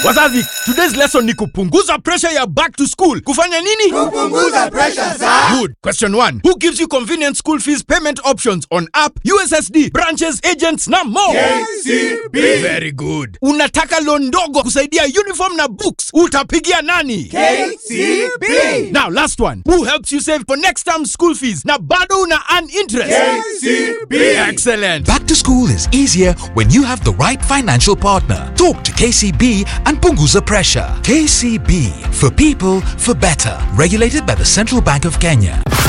Wazazi, today's lesson ni kupunguza pressure ya back to school. Kufanya nini? Kupunguza pressure, sir. Good. Question 1. Who gives you convenient school fees payment options on app, USSD, branches, agents na more? KCB. Very good. Unataka loan ndogo kusaidia uniform na books. Utapigia nani? KCB. Now last one. Who helps you save for next term school fees na bado una earn interest? KCB. Excellent. Back to school is easier when you have the right financial partner. Talk to KCB and punguza pressure. KCB, for people, for better. Regulated by the Central Bank of Kenya.